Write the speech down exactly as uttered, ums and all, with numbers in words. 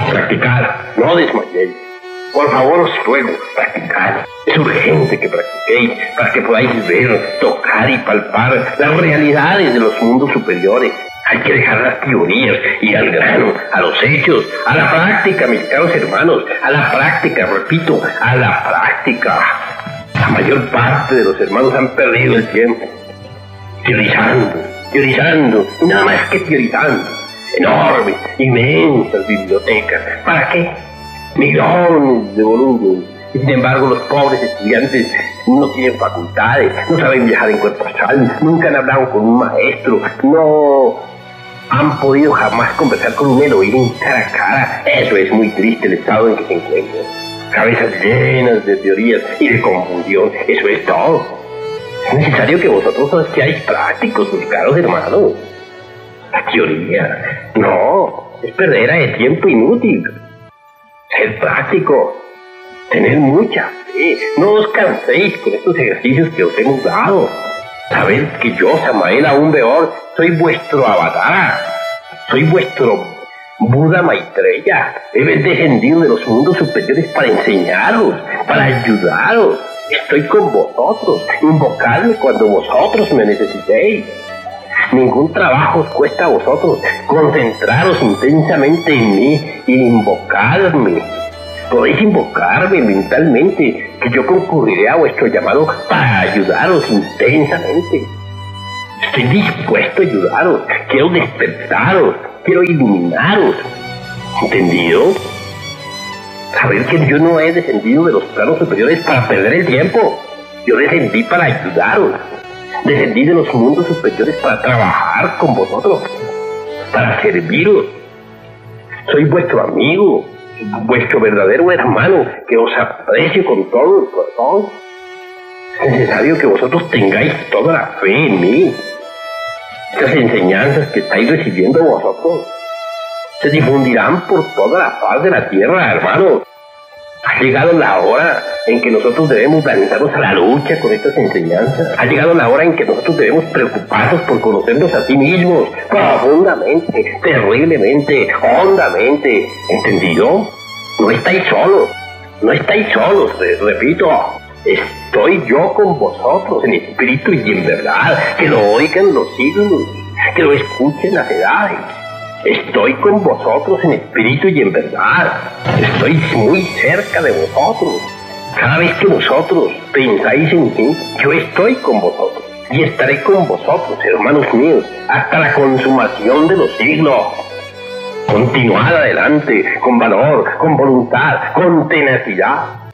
Practicar, no desmayéis. Por favor, os ruego, practicar. Es urgente que practiquéis para que podáis ver, tocar y palpar las realidades de los mundos superiores. Hay que dejar las teorías, ir al grano, a los hechos, a la práctica, mis caros hermanos, a la práctica, repito, a la práctica. La mayor parte de los hermanos han perdido el tiempo, teorizando, teorizando, y nada más que teorizando. Enormes, inmensas bibliotecas. ¿Para qué? Millones de volúmenes. Y sin embargo, los pobres estudiantes no tienen facultades, no saben viajar en cuerpo astral, nunca han hablado con un maestro, no han podido jamás conversar con un Elohim cara a cara. Eso es muy triste, el estado en que se encuentran. Cabezas llenas de teorías y de confusión. Eso es todo. Es necesario que vosotros seáis prácticos, mis caros hermanos. La teoría, no, es perdera de tiempo inútil. Ser práctico, tener mucha fe, no os canséis con estos ejercicios que os hemos dado. Sabed que yo, Samael Aún Weor, soy vuestro avatar, soy vuestro Buda Maitreya. He descendido de los mundos superiores para enseñaros, para ayudaros. Estoy con vosotros, invocadme cuando vosotros me necesitéis. Ningún trabajo os cuesta a vosotros. Concentraros intensamente en mí e invocadme. Podéis invocarme mentalmente, que yo concurriré a vuestro llamado para ayudaros intensamente. Estoy dispuesto a ayudaros. Quiero despertaros. Quiero iluminaros. ¿Entendido? Saber que yo no he descendido de los planos superiores para perder el tiempo. Yo descendí para ayudaros. Descendí de los mundos superiores para trabajar con vosotros, para serviros. Soy vuestro amigo, vuestro verdadero hermano, que os aprecio con todo el corazón. Es necesario que vosotros tengáis toda la fe en mí. Estas enseñanzas que estáis recibiendo vosotros se difundirán por toda la faz de la tierra, hermanos. Ha llegado la hora en que nosotros debemos lanzarnos a la lucha con estas enseñanzas. Ha llegado la hora en que nosotros debemos preocuparnos por conocernos a sí mismos profundamente, terriblemente, hondamente. ¿Entendido? No estáis solos, no estáis solos, repito. Estoy yo con vosotros en espíritu y en verdad. Que lo oigan los siglos, que lo escuchen las edades. Estoy con vosotros en espíritu y en verdad. Estoy muy cerca de vosotros. Cada vez que vosotros pensáis en mí, yo estoy con vosotros. Y estaré con vosotros, hermanos míos, hasta la consumación de los siglos. Continuad adelante, con valor, con voluntad, con tenacidad.